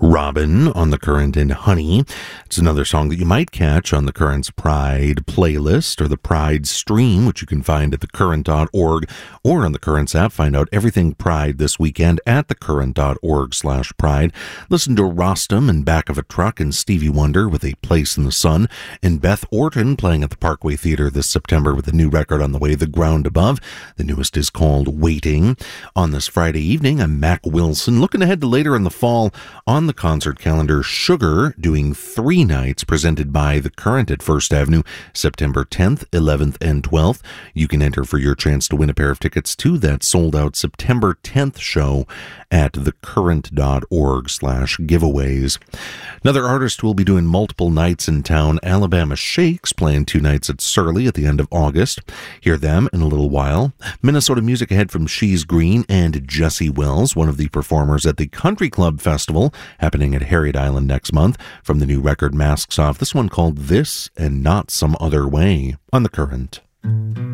Robin on The Current and Honey. It's another song that you might catch on The Current's Pride playlist or the Pride stream, which you can find at thecurrent.org or on The Current's app. Find out everything Pride this weekend at thecurrent.org/pride. Listen to Rostam and Back of a Truck and Stevie Wonder with A Place in the Sun, and Beth Orton playing at the Parkway Theater this September with a new record on the way, The Ground Above. The newest is called Waiting. On this Friday evening, I'm Mac Wilson. Looking ahead to later in the fall on the concert calendar, Sugar doing 3 nights presented by The Current at First Avenue, September 10th, 11th, and 12th. You can enter for your chance to win a pair of tickets to that sold-out September 10th show at thecurrent.org/giveaways. Another artist who will be doing multiple nights in town, Alabama Shakes, playing 2 nights at Surly at the end of August. Hear them in a little while. Minnesota music ahead from She's Green and Jesse Wells, one of the performers at the Country Club Festival, happening at Harriet Island next month, from the new record Masks Off. This one called This and Not Some Other Way on The Current.